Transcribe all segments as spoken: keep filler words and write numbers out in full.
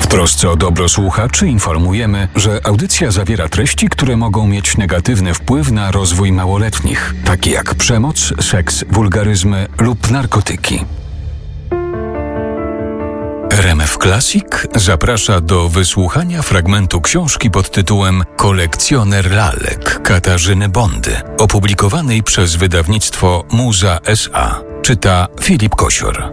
trosce o dobro słuchaczy informujemy, że audycja zawiera treści, które mogą mieć negatywny wpływ na rozwój małoletnich, takie jak przemoc, seks, wulgaryzmy lub narkotyki. R M F Classic zaprasza do wysłuchania fragmentu książki pod tytułem Kolekcjoner lalek Katarzyny Bondy, opublikowanej przez wydawnictwo Muza S A. Czyta Filip Kosior.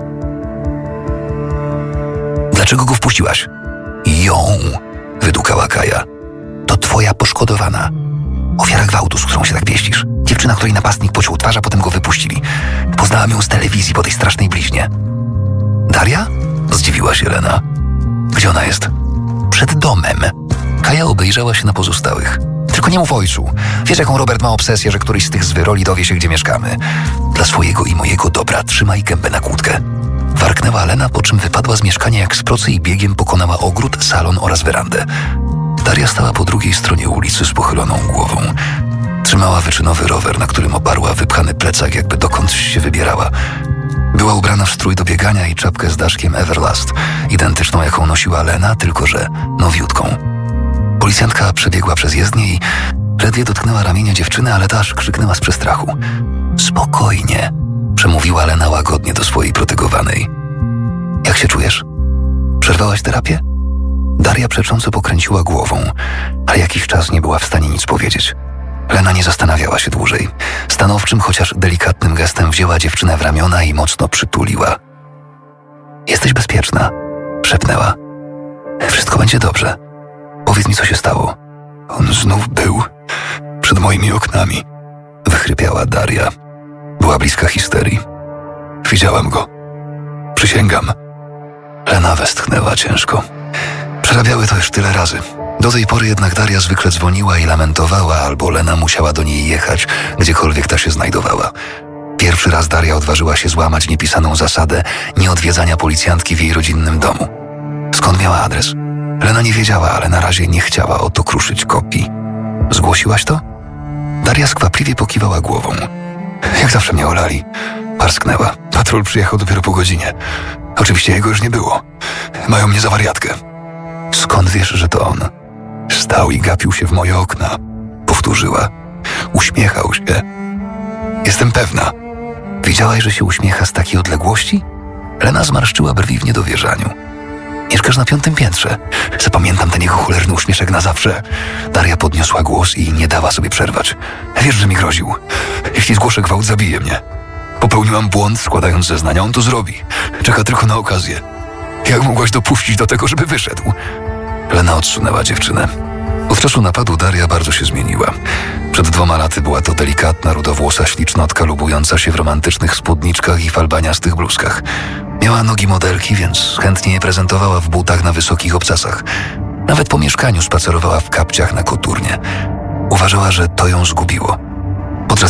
Dlaczego go wpuściłaś? Ją, wydukała Kaja. To twoja poszkodowana. Ofiara gwałtu, z którą się tak pieścisz. Dziewczyna, której napastnik pociął twarz, a potem go wypuścili. Poznałam ją z telewizji po tej strasznej bliźnie. Daria? Zdziwiła się Lena. Gdzie ona jest? Przed domem. Kaja obejrzała się na pozostałych. Tylko nie mów ojcu. Wiesz, jaką Robert ma obsesję, że któryś z tych zwyroli dowie się, gdzie mieszkamy. Dla swojego i mojego dobra trzymaj gębę na kłódkę. Warknęła Lena, po czym wypadła z mieszkania jak z procy i biegiem pokonała ogród, salon oraz werandę. Daria stała po drugiej stronie ulicy z pochyloną głową. Trzymała wyczynowy rower, na którym oparła wypchany plecak, jakby dokądś się wybierała. Była ubrana w strój do biegania i czapkę z daszkiem Everlast, identyczną jaką nosiła Lena, tylko że nowiutką. Policjantka przebiegła przez jezdnię i ledwie dotknęła ramienia dziewczyny, ale ta aż krzyknęła z przestrachu. Spokojnie, przemówiła Lena łagodnie do swojej protegowanej. Jak się czujesz? Przerwałaś terapię? Daria przecząco pokręciła głową, ale jakiś czas nie była w stanie nic powiedzieć. Lena nie zastanawiała się dłużej. Stanowczym, chociaż delikatnym gestem wzięła dziewczynę w ramiona i mocno przytuliła. Jesteś bezpieczna, szepnęła. Wszystko będzie dobrze. Powiedz mi, co się stało. On znów był przed moimi oknami, wychrypiała Daria. Była bliska histerii. Widziałam go. Przysięgam. Lena westchnęła ciężko. Przerabiały to już tyle razy. Do tej pory jednak Daria zwykle dzwoniła i lamentowała, albo Lena musiała do niej jechać, gdziekolwiek ta się znajdowała. Pierwszy raz Daria odważyła się złamać niepisaną zasadę nieodwiedzania policjantki w jej rodzinnym domu. Skąd miała adres? Lena nie wiedziała, ale na razie nie chciała o to kruszyć kopii. Zgłosiłaś to? Daria skwapliwie pokiwała głową. Jak zawsze mnie olali. Parsknęła. Patrol przyjechał dopiero po godzinie. Oczywiście jego już nie było. Mają mnie za wariatkę. Skąd wiesz, że to on? Stał i gapił się w moje okna. Powtórzyła. Uśmiechał się. Jestem pewna. Widziałaś, że się uśmiecha z takiej odległości? Lena zmarszczyła brwi w niedowierzaniu. Mieszkasz na piątym piętrze. Zapamiętam ten jego cholerny uśmieszek na zawsze. Daria podniosła głos i nie dała sobie przerwać. Wiesz, że mi groził. Jeśli zgłoszę gwałt, zabije mnie. Popełniłam błąd, składając zeznania. On to zrobi. Czeka tylko na okazję. Jak mogłaś dopuścić do tego, żeby wyszedł? Lena odsunęła dziewczynę. Od czasu napadu Daria bardzo się zmieniła. Przed dwoma laty była to delikatna, rudowłosa ślicznotka lubująca się w romantycznych spódniczkach i falbaniastych bluzkach. Miała nogi modelki, więc chętnie je prezentowała w butach na wysokich obcasach. Nawet po mieszkaniu spacerowała w kapciach na koturnie. Uważała, że to ją zgubiło.